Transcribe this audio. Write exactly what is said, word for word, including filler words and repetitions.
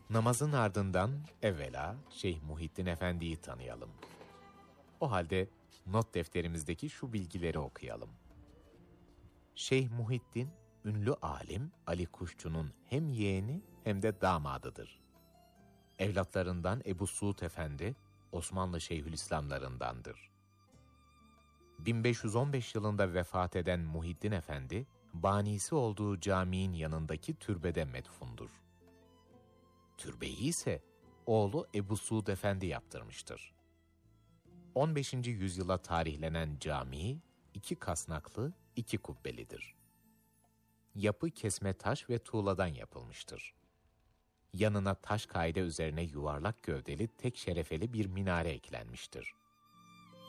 Namazın ardından evvela Şeyh Muhittin Efendi'yi tanıyalım. O halde not defterimizdeki şu bilgileri okuyalım. Şeyh Muhittin, ünlü alim Ali Kuşçu'nun hem yeğeni hem de damadıdır. Evlatlarından Ebu Suud Efendi, Osmanlı Şeyhülislamlarındandır. bin beş yüz on beş yılında vefat eden Muhittin Efendi, banisi olduğu caminin yanındaki türbede medfundur. Türbeyi ise oğlu Ebu Suud Efendi yaptırmıştır. on beşinci yüzyıla tarihlenen cami, iki kasnaklı, iki kubbelidir. Yapı kesme taş ve tuğladan yapılmıştır. Yanına taş kaide üzerine yuvarlak gövdeli tek şerefeli bir minare eklenmiştir.